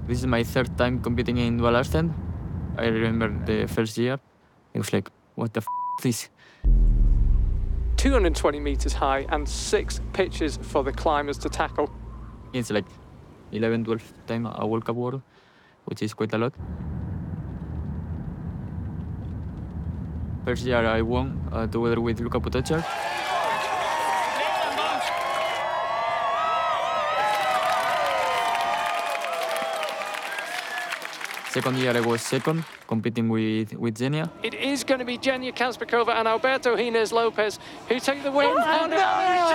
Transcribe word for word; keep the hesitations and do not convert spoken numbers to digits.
This is my third time competing in dual handstand. I remember the first year, it was like, what the f is this? two hundred twenty meters high and six pitches for the climbers to tackle. It's like eleven, twelve time a World Cup world, which is quite a lot. First year I won uh, together with Luka Potoccar. Second year I was second, competing with, with Zenia. It is going to be Jenya Kaspikova and Alberto Hines Lopez who take the win. Oh, no!